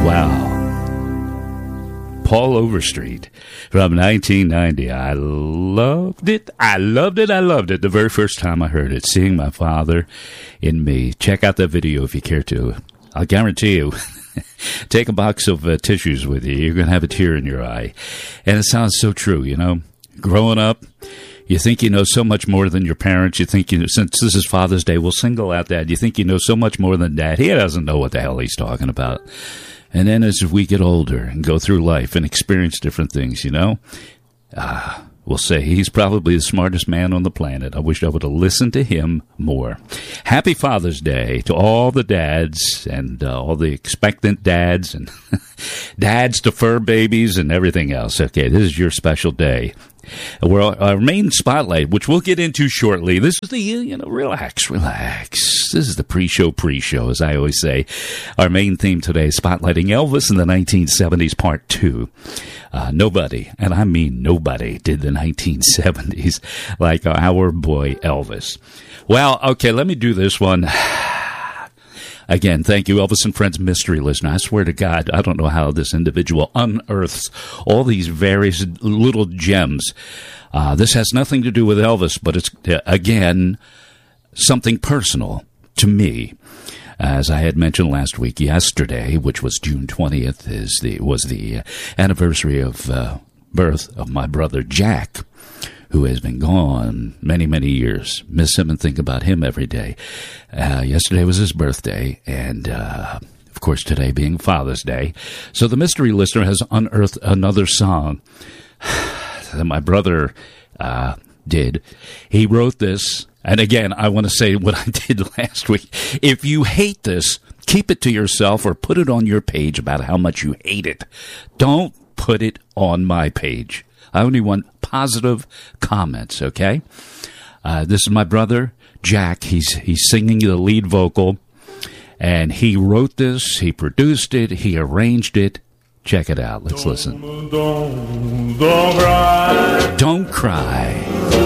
Wow. Paul Overstreet from 1990. I loved it. I loved it the very first time I heard it. Seeing My Father in Me. Check out that video if you care to. I'll guarantee you. Take a box of tissues with you. You're going to have a tear in your eye. And it sounds so true, you know. Growing up, you think you know so much more than your parents. You think, you know, since this is Father's Day, we'll single out Dad. You think you know so much more than Dad. He doesn't know what the hell he's talking about. And then as we get older and go through life and experience different things, you know, we'll say he's probably the smartest man on the planet. I wish I would have listened to him more. Happy Father's Day to all the dads and all the expectant dads and dads to fur babies and everything else. Okay, this is your special day. Well, our main spotlight, which we'll get into shortly, this is the, you know, relax. This is the pre-show, as I always say. Our main theme today is spotlighting Elvis in the 1970s, part 2. Nobody, and I mean nobody, did the 1970s like our boy Elvis. Well, okay, let me do this one. Again, thank you, Elvis and Friends mystery listener. I swear to God, I don't know how this individual unearths all these various little gems. This has nothing to do with Elvis, but it's, again, something personal to me. As I had mentioned last week, yesterday, which was June 20th, was the anniversary of birth of my brother Jack, who has been gone many, many years. Miss him and think about him every day. Yesterday was his birthday, and, of course, today being Father's Day. So the mystery listener has unearthed another song that my brother did. He wrote this, and again, I want to say what I did last week. If you hate this, keep it to yourself or put it on your page about how much you hate it. Don't put it on my page. I only want positive comments, okay? This is my brother, Jack. He's singing the lead vocal, and he wrote this, he produced it, he arranged it. Check it out. Let's listen. Don't cry. Don't cry.